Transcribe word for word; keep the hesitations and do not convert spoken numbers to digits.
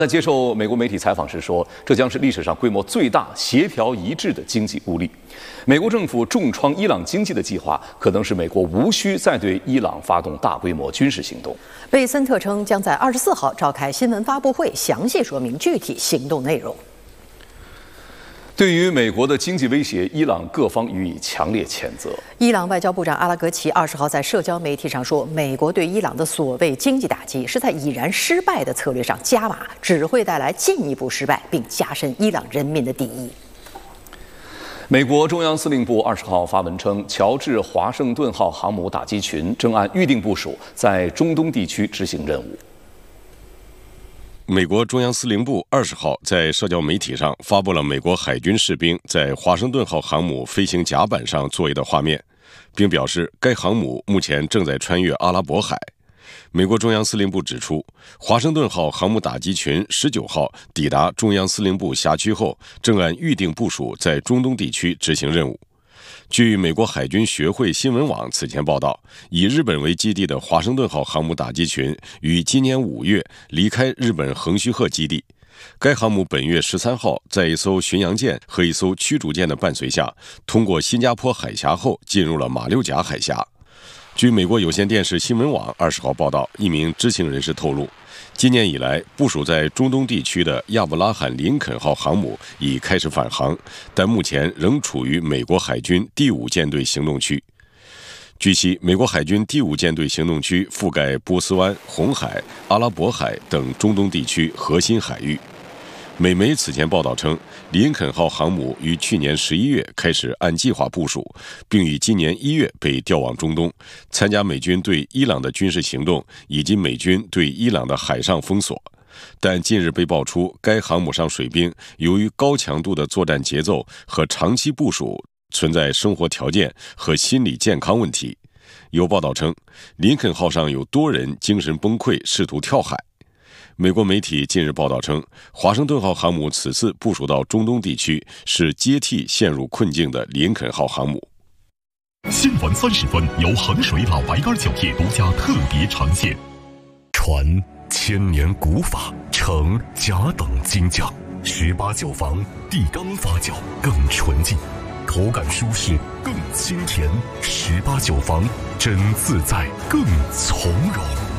在接受美国媒体采访时说，这将是历史上规模最大、协调一致的经济孤立。美国政府重创伊朗经济的计划，可能使美国无需再对伊朗发动大规模军事行动。 贝森特称将在二十四号召开新闻发布会，详细说明具体行动内容。 对于美国的经济威胁，伊朗各方予以强烈谴责。 伊朗外交部长阿拉格齐二十号在社交媒体上说，美国对伊朗的所谓经济打击是在已然失败的策略上加码，只会带来进一步失败，并加深伊朗人民的敌意。 美国中央司令部二十号发文称，乔治华盛顿号航母打击群正按预定部署在中东地区执行任务。 美国中央司令部二十号在社交媒体上发布了美国海军士兵在华盛顿号航母飞行甲板上作业的画面，并表示该航母目前正在穿越阿拉伯海。美国中央司令部指出，华盛顿号航母打击群十九号抵达中央司令部辖区后，正按预定部署在中东地区执行任务。 据美国海军学会新闻网此前报道，以日本为基地的华盛顿号航母打击群于今年五月离开日本横须贺基地。该航母本月十三号在一艘巡洋舰和一艘驱逐舰的伴随下，通过新加坡海峡后进入了马六甲海峡。据美国有线电视新闻网二十号报道，一名知情人士透露， 今年以来，部署在中东地区的亚布拉罕·林肯号航母已开始返航，但目前仍处于美国海军第五舰队行动区。据悉，美国海军第五舰队行动区覆盖波斯湾、红海、阿拉伯海等中东地区核心海域。美媒此前报道称，林肯号航母于去年十一月开始按计划部署，并于今年一月被调往中东，参加美军对伊朗的军事行动以及美军对伊朗的海上封锁。但近日被爆出，该航母上水兵由于高强度的作战节奏和长期部署，存在生活条件和心理健康问题。有报道称，林肯号上有多人精神崩溃，试图跳海。 美国媒体近日报道称，华盛顿号航母此次部署到中东地区，是接替陷入困境的林肯号航母。 新闻三十分由衡水老白干酒业独家特别呈现。传千年古法，承甲等精匠，十八酒房地缸发酵更纯净，口感舒适更清甜。十八酒房真自在更从容。